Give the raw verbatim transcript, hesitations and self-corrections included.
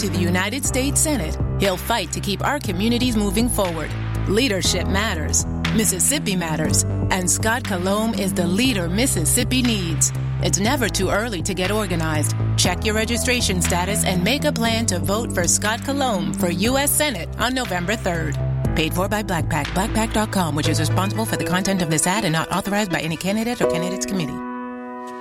to the United States Senate, he'll fight to keep our communities moving forward. Leadership matters. Mississippi matters. And Scott Colomb is the leader Mississippi needs. It's never too early to get organized. Check your registration status and make a plan to vote for Scott Colomb for U S Senate on November third. Paid for by Black Pac, black pac dot com, which is responsible for the content of this ad and not authorized by any candidate or candidate's committee.